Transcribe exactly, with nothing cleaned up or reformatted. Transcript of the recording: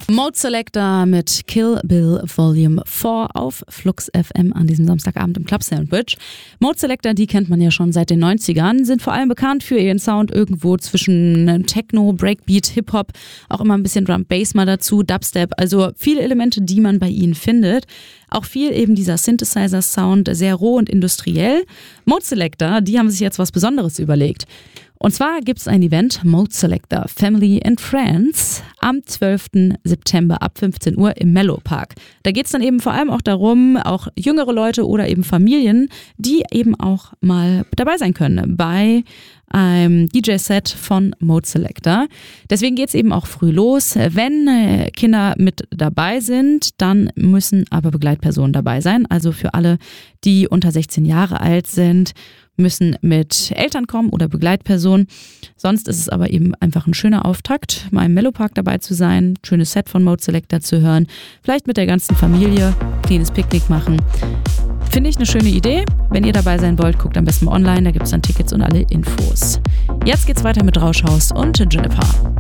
Mode Selector mit Kill Bill Volume vier auf Flux F M an diesem Samstagabend im Club Sandwich. Mode Selector, die kennt man ja schon seit den neunzigern, sind vor allem bekannt für ihren Sound irgendwo zwischen Techno, Breakbeat, Hip-Hop, auch immer ein bisschen Drum-Bass mal dazu, Dubstep, also viele Elemente, die man bei ihnen findet. Auch viel eben dieser Synthesizer-Sound, sehr roh und industriell. Mode Selector, die haben sich jetzt was Besonderes überlegt. Und zwar gibt es ein Event, Mode Selector Family and Friends, am zwölften September ab fünfzehn Uhr im Mellow Park. Da geht es dann eben vor allem auch darum, auch jüngere Leute oder eben Familien, die eben auch mal dabei sein können bei einem D J-Set von Mode Selector. Deswegen geht es eben auch früh los. Wenn Kinder mit dabei sind, dann müssen aber Begleitpersonen dabei sein. Also für alle, die unter sechzehn Jahre alt sind, müssen mit Eltern kommen oder Begleitpersonen. Sonst ist es aber eben einfach ein schöner Auftakt, mal im Mellow Park dabei zu sein, schönes Set von Mode Selector zu hören, vielleicht mit der ganzen Familie, kleines Picknick machen. Finde ich eine schöne Idee. Wenn ihr dabei sein wollt, guckt am besten mal online, da gibt es dann Tickets und alle Infos. Jetzt geht's weiter mit Rauschhaus und Juniper.